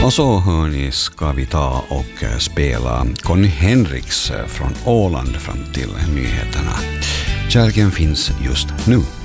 Och så hörni ska vi ta och spela Conny Henriks från Åland fram till nyheterna. Kärleken finns just nu.